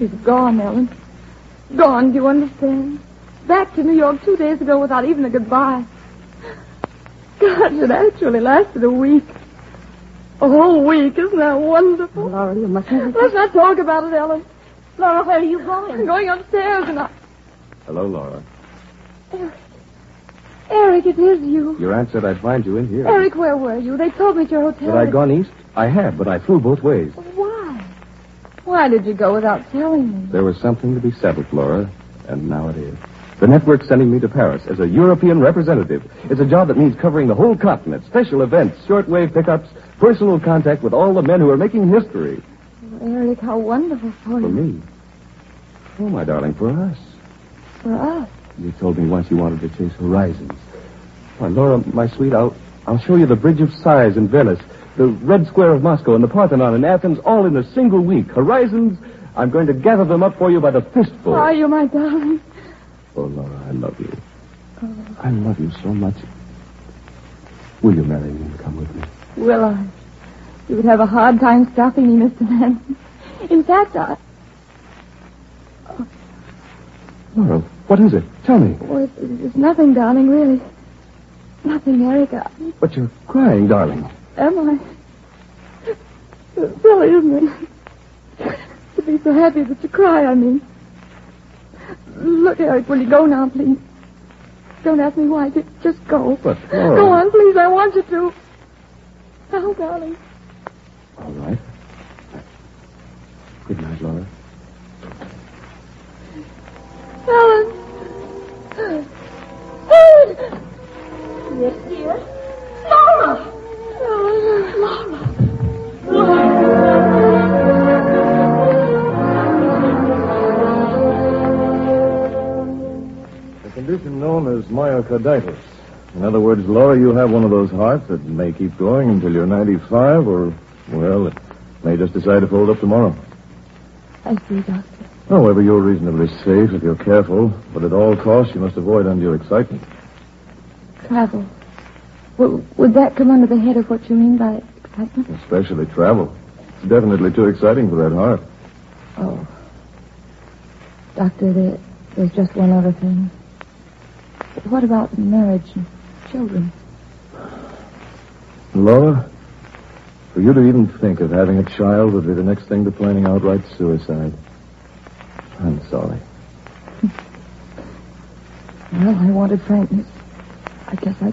He's gone, Ellen. Gone, do you understand? Back to New York 2 days ago without even a goodbye. God, it actually lasted a week. A whole week. Isn't that wonderful? Laura, you mustn't... Let's not talk about it, Ellen. Laura, where are you going? I'm going upstairs and Hello, Laura. Eric, it is you. Your aunt said I'd find you in here. Eric, where were you? They told me at your hotel. Had I gone east? I had, but I flew both ways. Why? Why did you go without telling me? There was something to be settled, Laura, and now it is. The network's sending me to Paris as a European representative. It's a job that means covering the whole continent, special events, shortwave pickups, personal contact with all the men who are making history. Oh, Eric, how wonderful for you. For me? Oh, my darling, for us. For us. You told me once you wanted to chase horizons. Why, Laura, my sweet, I'll show you the Bridge of Sighs in Venice, the Red Square of Moscow, and the Parthenon in Athens, all in a single week. Horizons, I'm going to gather them up for you by the fistful. Are you, my darling? Oh, Laura, I love you. Oh. I love you so much. Will you marry me and come with me? Will I? You would have a hard time stopping me, Mr. Manson. In fact, Laura, what is it? Tell me. Oh, it's nothing, darling, really. Nothing, Eric. But you're crying, darling. Am I? It's silly, isn't it? To be so happy that you cry, I mean. Look, Eric, will you go now, please? Don't ask me why. Just go. But, Laura... Go on, please. I want you to. Now, darling. All right. Good night, Laura. Ellen. Yes, dear. Laura! The condition known as myocarditis. In other words, Laura, you have one of those hearts that may keep going until you're 95, or, well, it may just decide to fold up tomorrow. I see, Doctor. However, you're reasonably safe if you're careful, but at all costs you must avoid undue excitement. Travel. Would that come under the head of what you mean by excitement? Especially travel. It's definitely too exciting for that heart. Oh. Doctor, there's just one other thing. What about marriage and children? Laura, for you to even think of having a child would be the next thing to planning outright suicide. I'm sorry. Well, I wanted frankness. I guess I